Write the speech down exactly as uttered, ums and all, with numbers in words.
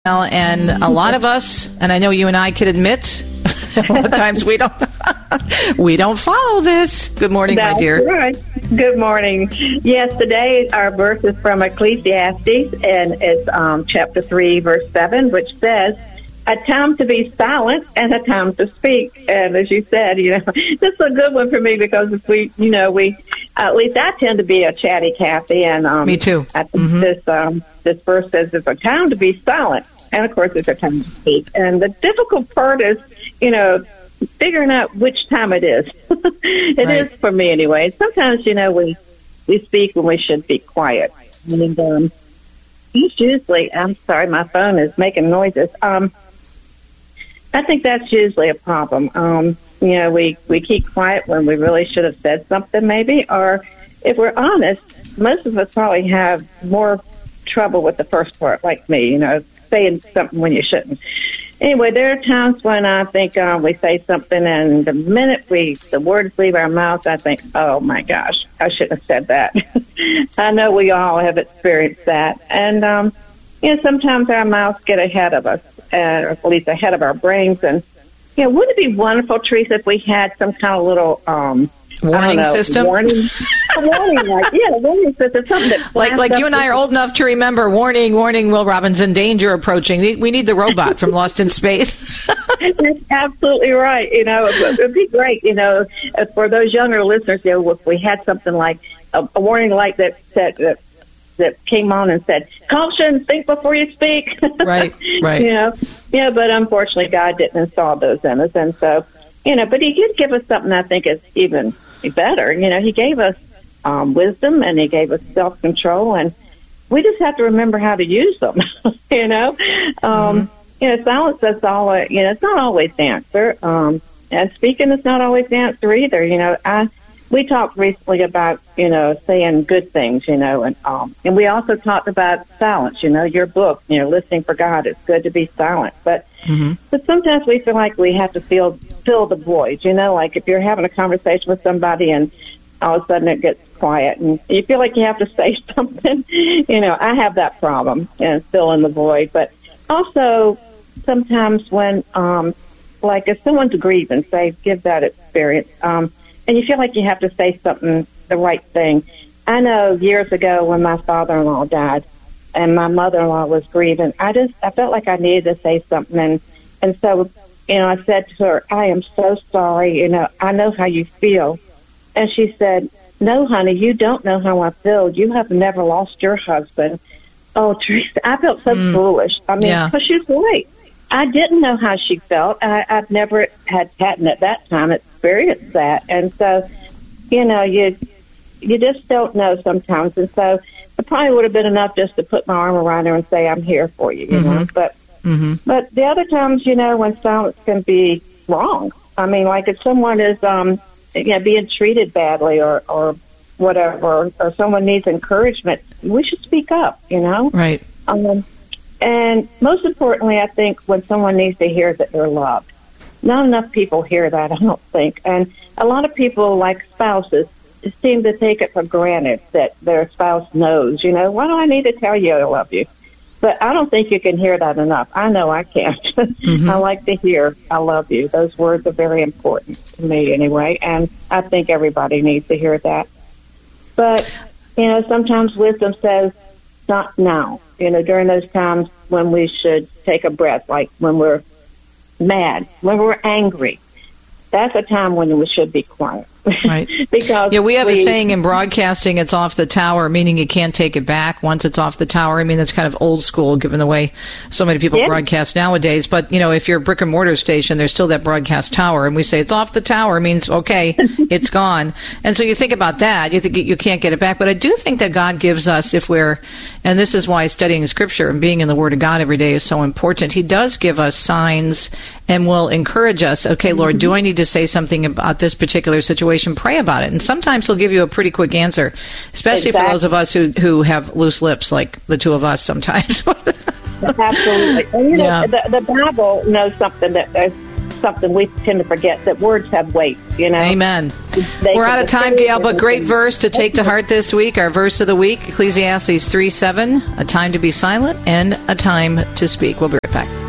And a lot of us, and I know you and I can admit, a lot of times we don't we don't follow this. Good morning, That's my dear. Right. Good morning. Yes, today our verse is from Ecclesiastes, and it's um, chapter three, verse seven, which says, "A time to be silent and a time to speak." And as you said, you know, this is a good one for me because if we, you know, we, at least I tend to be a chatty Cathy, and um, me too. I think mm-hmm. this um, this verse says it's a time to be silent, and of course it's a time to speak. And the difficult part is, you know, figuring out which time it is. It right. is for me anyway. Sometimes, you know, we we speak when we should be quiet, and um, it's usually. I'm sorry, my phone is making noises. Um. I think that's usually a problem. Um, you know, we, we keep quiet when we really should have said something maybe, or if we're honest, most of us probably have more trouble with the first part, like me, you know, saying something when you shouldn't. Anyway, there are times when I think uh, we say something, and the minute we the words leave our mouth, I think, oh, my gosh, I shouldn't have said that. I know we all have experienced that. And, um, you know, sometimes our mouths get ahead of us. Uh, or at least ahead of our brains. And, you know, wouldn't it be wonderful, Teresa, if we had some kind of little um, warning know, system? Warning, a warning, like, yeah, warning system, something that like like you and I are old enough to remember, warning, warning, Will Robinson, danger approaching. We, we need the robot from Lost in Space. That's absolutely right. You know, it would be great, you know, for those younger listeners, you know, if we had something like a, a warning light that said that, that came on and said, "Caution, think before you speak." Right, right. You know, yeah, but unfortunately, God didn't install those in us, and so, you know, but He did give us something I think is even better. You know, He gave us um, wisdom, and He gave us self-control, and we just have to remember how to use them. You know, um, mm-hmm. you know, silence is all. You know, it's not always the answer, um, and speaking is not always the answer either. You know, I. We talked recently about, you know, saying good things, you know, and um, and we also talked about silence, you know, your book, you know, listening for God. It's good to be silent. But mm-hmm. but sometimes we feel like we have to fill, fill the void, you know, like if you're having a conversation with somebody and all of a sudden it gets quiet and you feel like you have to say something. You know, I have that problem, and fill in the void. But also sometimes when, um, like if someone's grieving, say, give that experience, um, and you feel like you have to say something, the right thing. I know years ago when my father-in-law died and my mother-in-law was grieving, I just, I felt like I needed to say something. And, and so, you know, I said to her, "I am so sorry. You know, I know how you feel." And she said, "No, honey, you don't know how I feel. You have never lost your husband." Oh, Teresa, I felt so mm. foolish. I mean, yeah. because she was right. I didn't know how she felt. I, I've never had hadn't at that time experienced that, and so, you know, you you just don't know sometimes. And so, it probably would have been enough just to put my arm around her and say, "I'm here for you," you mm-hmm. know. But mm-hmm. but the other times, you know, when silence can be wrong. I mean, like if someone is, um, you know, being treated badly or or whatever, or, or someone needs encouragement, we should speak up. You know, right? Um, And most importantly, I think when someone needs to hear that they're loved. Not enough people hear that, I don't think. And a lot of people, like spouses, seem to take it for granted that their spouse knows, you know, why do I need to tell you I love you? But I don't think you can hear that enough. I know I can't. Mm-hmm. I like to hear I love you. Those words are very important to me anyway, and I think everybody needs to hear that. But, you know, sometimes wisdom says, not now, you know, during those times when we should take a breath, like when we're mad, when we're angry. That's a time when we should be quiet. Right. Because yeah, we have we, a saying in broadcasting, it's off the tower, meaning you can't take it back once it's off the tower. I mean, that's kind of old school given the way so many people yeah. broadcast nowadays. But, you know, if you're a brick and mortar station, there's still that broadcast tower. And we say it's off the tower means, okay, it's gone. And so you think about that. You think you can't get it back. But I do think that God gives us, if we're, and this is why studying Scripture and being in the Word of God every day is so important. He does give us signs and will encourage us. Okay, Lord, do I need to say something about this particular situation? Pray about it. And sometimes he'll give you a pretty quick answer, especially exactly. for those of us who, who have loose lips, like the two of us sometimes. Absolutely. And, you know, yeah. the, the Bible knows something that uh, something we tend to forget, that words have weight, you know. Amen. They We're out of time, Gail, but great verse to take to heart this week. Our verse of the week, Ecclesiastes three seven, a time to be silent and a time to speak. We'll be right back.